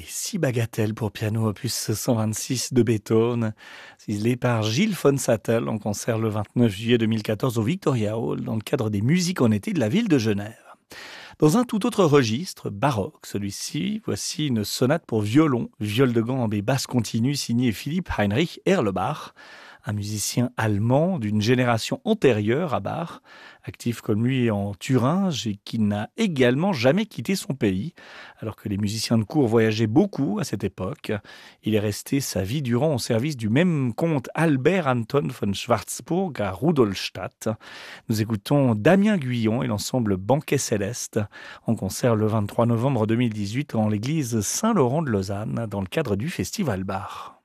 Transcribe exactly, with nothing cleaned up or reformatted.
Les six bagatelles pour piano opus cent vingt-six de Beethoven, ciselé par Gilles von Sattel en concert le vingt-neuf juillet deux mille quatorze au Victoria Hall dans le cadre des musiques en été de la ville de Genève. Dans un tout autre registre, baroque celui-ci, voici une sonate pour violon, viol de gambe et basse continue signée Philipp Heinrich Erlebach, un musicien allemand d'une génération antérieure à Bach, actif comme lui en Thuringe et qui n'a également jamais quitté son pays. Alors que les musiciens de cour voyageaient beaucoup à cette époque, il est resté sa vie durant au service du même comte Albert Anton von Schwarzburg à Rudolstadt. Nous écoutons Damien Guyon et l'ensemble Banquet Céleste en concert le vingt-trois novembre deux mille dix-huit en l'église Saint-Laurent de Lausanne dans le cadre du Festival Bach.